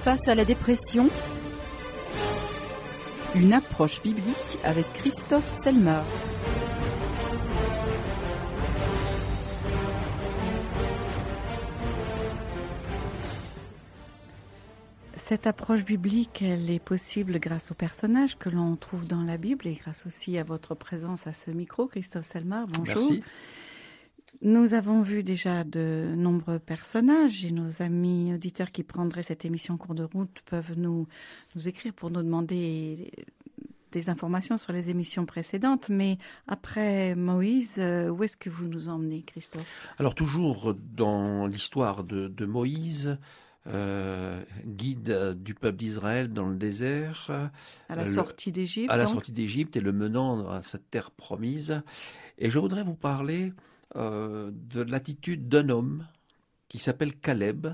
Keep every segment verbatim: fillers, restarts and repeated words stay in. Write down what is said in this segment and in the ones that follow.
Face à la dépression, une approche biblique avec Christophe Selmar. Cette approche biblique, elle est possible grâce aux personnages que l'on trouve dans la Bible et grâce aussi à votre présence à ce micro, Christophe Selmar. Bonjour. Merci. Nous avons vu déjà de nombreux personnages et nos amis auditeurs qui prendraient cette émission en cours de route peuvent nous, nous écrire pour nous demander des informations sur les émissions précédentes. Mais après Moïse, où est-ce que vous nous emmenez, Christophe ? Alors toujours dans l'histoire de, de Moïse, euh, guide du peuple d'Israël dans le désert. À la le, sortie d'Égypte. À la donc. sortie d'Égypte et le menant à cette terre promise. Et je voudrais vous parler Euh, de l'attitude d'un homme qui s'appelle Caleb,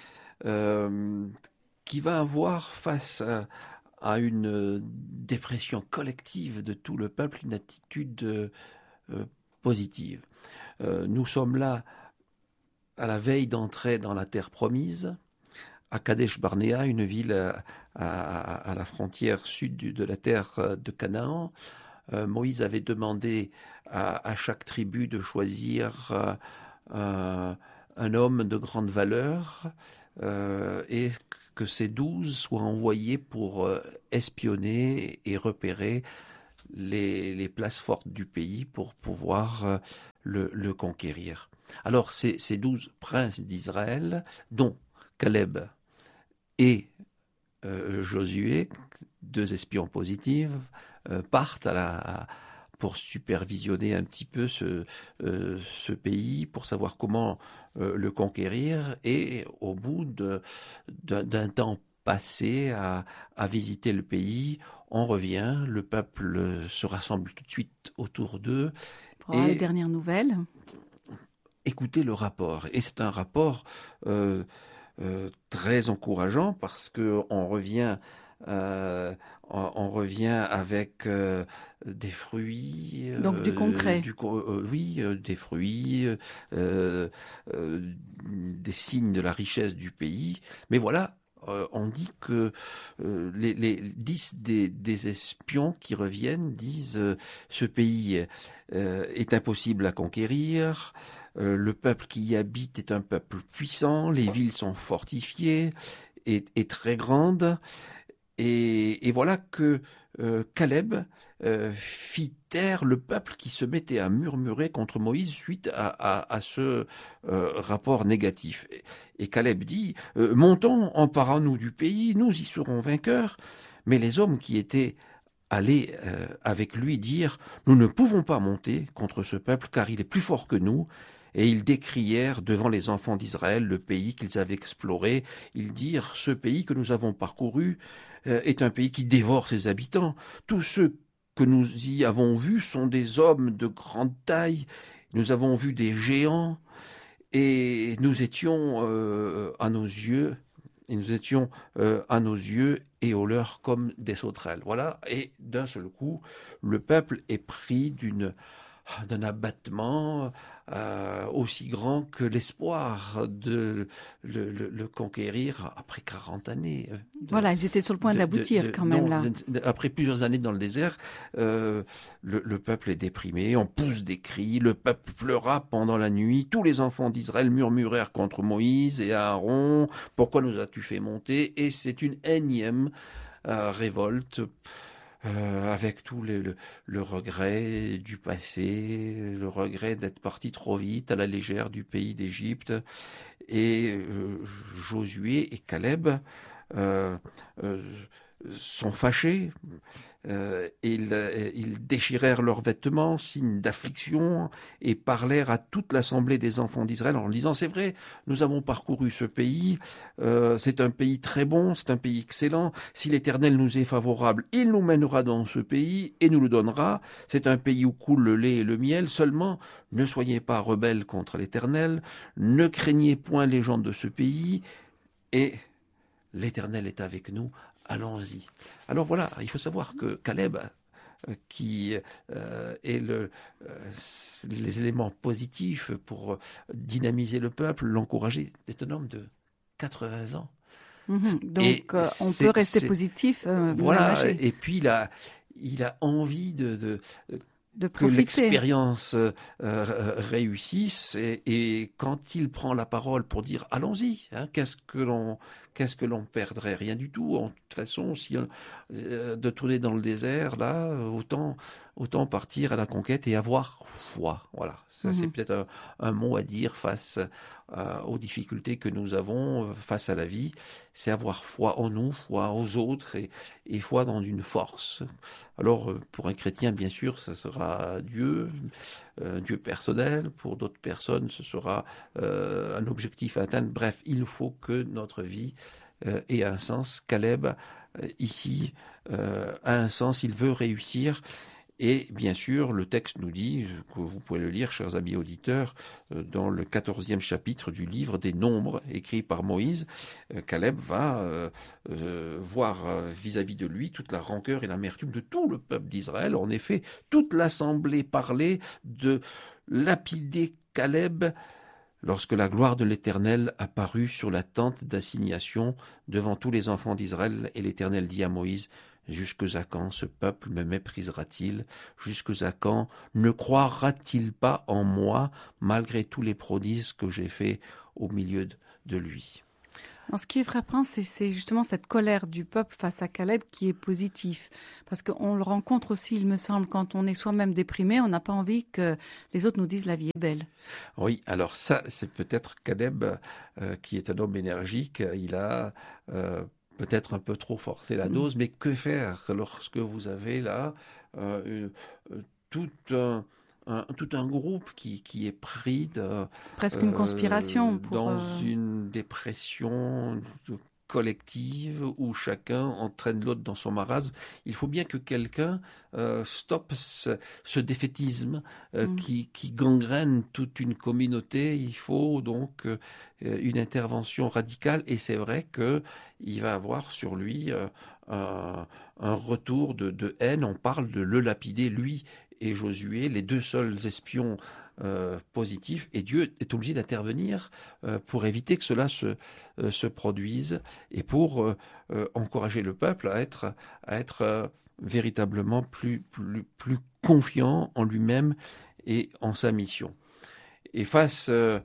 euh, qui va avoir face à, à une dépression collective de tout le peuple, une attitude euh, positive. Euh, nous sommes là à la veille d'entrer dans la terre promise, à Kadesh Barnéa, une ville à, à, à la frontière sud de la terre de Canaan. Euh, Moïse avait demandé à, à chaque tribu de choisir euh, euh, un homme de grande valeur euh, et que ces douze soient envoyés pour euh, espionner et repérer les, les places fortes du pays pour pouvoir euh, le, le conquérir. Alors ces, ces douze princes d'Israël, dont Caleb et euh, Josué, deux espions positifs, euh, partent à la, à, pour supervisionner un petit peu ce, euh, ce pays, pour savoir comment euh, le conquérir. Et au bout de, d'un, d'un temps passé à, à visiter le pays, on revient, le peuple se rassemble tout de suite autour d'eux. Pour avoir les dernières nouvelles. Écoutez le rapport. Et c'est un rapport euh, euh, très encourageant parce qu'on revient... Euh, on, on revient avec euh, des fruits. Euh, Donc du concret. Du, euh, oui, euh, des fruits, euh, euh, des signes de la richesse du pays. Mais voilà, euh, on dit que euh, les, les dix des, des espions qui reviennent disent euh, ce pays euh, est impossible à conquérir. Euh, le peuple qui y habite est un peuple puissant. Les villes sont fortifiées et, et très grandes. Et, et voilà que euh, Caleb euh, fit taire le peuple qui se mettait à murmurer contre Moïse suite à, à, à ce euh, rapport négatif. Et, et Caleb dit euh, « Montons, emparons-nous du pays, nous y serons vainqueurs. » Mais les hommes qui étaient allés euh, avec lui dirent « Nous ne pouvons pas monter contre ce peuple car il est plus fort que nous. » Et ils décrièrent devant les enfants d'Israël le pays qu'ils avaient exploré. Ils dirent « Ce pays que nous avons parcouru euh, est un pays qui dévore ses habitants. Tous ceux que nous y avons vus sont des hommes de grande taille. Nous avons vu des géants et nous étions euh, à nos yeux, et nous étions euh, à nos yeux et aux leurs comme des sauterelles. » Voilà. Et d'un seul coup, le peuple est pris d'une d'un abattement euh, aussi grand que l'espoir de le, le, le conquérir après quarante années. De, voilà, ils étaient sur le point de, d'aboutir de, de, quand même non, là. De, après plusieurs années dans le désert, euh, le, le peuple est déprimé, on pousse des cris, le peuple pleura pendant la nuit, tous les enfants d'Israël murmurèrent contre Moïse et Aaron, « Pourquoi nous as-tu fait monter ?» Et c'est une énième euh, révolte. Euh, avec tout le, le, le regret du passé, le regret d'être parti trop vite à la légère du pays d'Égypte. Et euh, Josué et Caleb euh, euh, sont fâchés. Euh, ils, ils déchirèrent leurs vêtements, signe d'affliction, et parlèrent à toute l'assemblée des enfants d'Israël en disant « C'est vrai, nous avons parcouru ce pays, euh, c'est un pays très bon, c'est un pays excellent. Si l'Éternel nous est favorable, il nous mènera dans ce pays et nous le donnera. C'est un pays où coule le lait et le miel. Seulement, ne soyez pas rebelles contre l'Éternel, ne craignez point les gens de ce pays, et l'Éternel est avec nous. Allons-y. » Alors voilà, il faut savoir que Caleb, euh, qui euh, est le, euh, les éléments positifs pour dynamiser le peuple, l'encourager, est un homme de quatre-vingts ans. Mmh. Donc, et euh, on peut rester positif. Euh, voilà. Et puis, il a, il a envie de... de De que l'expérience euh, réussisse et, et quand il prend la parole pour dire allons-y, hein, qu'est-ce que l'on qu'est-ce que l'on perdrait? Rien du tout. En toute façon, si on, euh, de tourner dans le désert, là, autant autant partir à la conquête et avoir foi. Voilà, ça mmh. c'est peut-être un, un mot à dire face euh, aux difficultés que nous avons face à la vie. C'est avoir foi en nous, foi aux autres et, et foi dans une force. Alors, pour un chrétien, bien sûr, ça sera Dieu, euh, Dieu personnel. Pour d'autres personnes, ce sera euh, un objectif à atteindre. Bref, il faut que notre vie euh, ait un sens. Caleb, euh, ici, euh, a un sens. Il veut réussir. Et bien sûr, le texte nous dit, que vous pouvez le lire, chers amis auditeurs, dans le quatorzième chapitre du livre des Nombres, écrit par Moïse, Caleb va euh, euh, voir vis-à-vis de lui toute la rancœur et l'amertume de tout le peuple d'Israël. En effet, toute l'assemblée parlait de lapider Caleb lorsque la gloire de l'Éternel apparut sur la tente d'assignation devant tous les enfants d'Israël, et l'Éternel dit à Moïse: jusque à quand ce peuple me méprisera-t-il? Jusque à quand ne croira-t-il pas en moi, malgré tous les prodiges que j'ai faits au milieu de, de lui? Alors, ce qui est frappant, c'est, c'est justement cette colère du peuple face à Caleb qui est positif. Parce qu'on le rencontre aussi, il me semble, quand on est soi-même déprimé, on n'a pas envie que les autres nous disent la vie est belle. Oui, alors ça, c'est peut-être Caleb euh, qui est un homme énergique. Il a... Euh, peut-être un peu trop forcer la dose, mmh. mais que faire lorsque vous avez là euh, euh, tout, un, un, tout un groupe qui, qui est pris de, presque une conspiration pour, dans euh... une dépression collective où chacun entraîne l'autre dans son marasme. Il faut bien que quelqu'un euh, stoppe ce, ce défaitisme euh, mmh. qui, qui gangrène toute une communauté. Il faut donc euh, une intervention radicale, et c'est vrai que il va avoir sur lui euh, un, un retour de, de haine. On parle de le lapider, lui et Josué, les deux seuls espions euh, positifs, et Dieu est obligé d'intervenir euh, pour éviter que cela se, euh, se produise et pour euh, euh, encourager le peuple à être, à être euh, véritablement plus, plus, plus confiant en lui-même et en sa mission. Et face euh,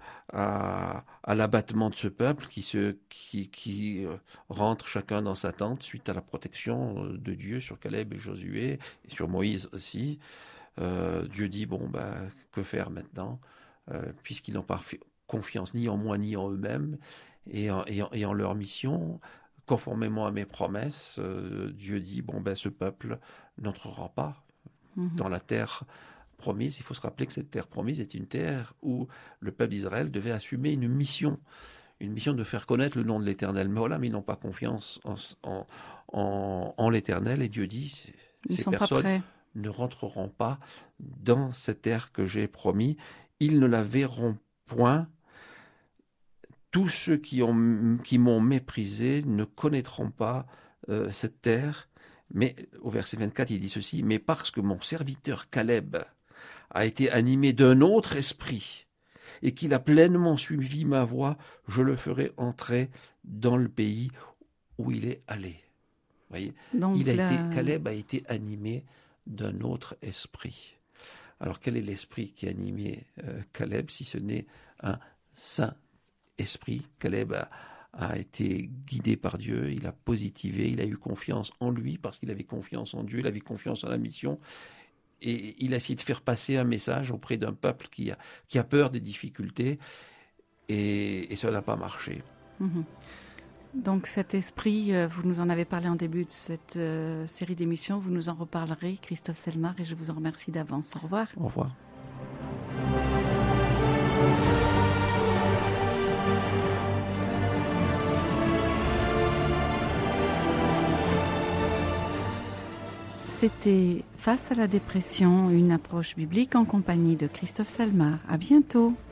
à, à l'abattement de ce peuple qui, se, qui, qui euh, rentre chacun dans sa tente suite à la protection de Dieu sur Caleb et Josué, et sur Moïse aussi, euh, Dieu dit, bon, bah, que faire maintenant, euh, puisqu'ils n'ont pas confiance ni en moi ni en eux-mêmes et en, et en, et en leur mission, conformément à mes promesses, euh, Dieu dit, bon, ben, ce peuple n'entrera pas mmh. dans la terre promise. Il faut se rappeler que cette terre promise est une terre où le peuple d'Israël devait assumer une mission, une mission de faire connaître le nom de l'Éternel. Mais voilà, mais ils n'ont pas confiance en, en, en, en l'Éternel, et Dieu dit, ils ces sont personnes pas prêts. ne rentreront pas dans cette terre que j'ai promis. Ils ne la verront point. Tous ceux qui, ont, qui m'ont méprisé ne connaîtront pas euh, cette terre. Mais au verset vingt-quatre, il dit ceci, mais parce que mon serviteur Caleb a été animé d'un autre esprit et qu'il a pleinement suivi ma voie, je le ferai entrer dans le pays où il est allé. Vous voyez, Donc il a là... été, Caleb a été animé d'un autre esprit. Alors quel est l'esprit qui a animé euh, Caleb, si ce n'est un saint esprit? Caleb a, a été guidé par Dieu, il a positivé, il a eu confiance en lui parce qu'il avait confiance en Dieu, il avait confiance en la mission, et il a essayé de faire passer un message auprès d'un peuple qui a, qui a peur des difficultés, et, et cela n'a pas marché. Mmh. Donc cet esprit, vous nous en avez parlé en début de cette euh, série d'émissions, vous nous en reparlerez, Christophe Selmar, et je vous en remercie d'avance. Au revoir. Au revoir. C'était Face à la dépression, une approche biblique en compagnie de Christophe Selmar. À bientôt.